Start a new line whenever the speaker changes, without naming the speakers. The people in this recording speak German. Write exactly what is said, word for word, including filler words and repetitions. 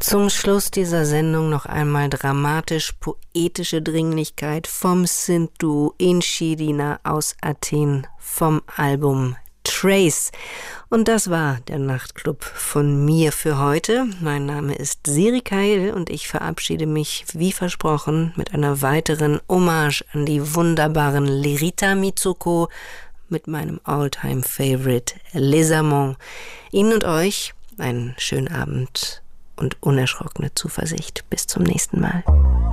Zum Schluss dieser Sendung noch einmal dramatisch-poetische Dringlichkeit vom Sindhu in Şirina aus Athen vom Album Trace. Und das war der Nachtclub von mir für heute. Mein Name ist Siri Keil und ich verabschiede mich wie versprochen mit einer weiteren Hommage an die wunderbaren Lerita Mitsuko mit meinem All-Time-Favorite Les Amants. Ihnen und euch einen schönen Abend und unerschrockene Zuversicht. Bis zum nächsten Mal.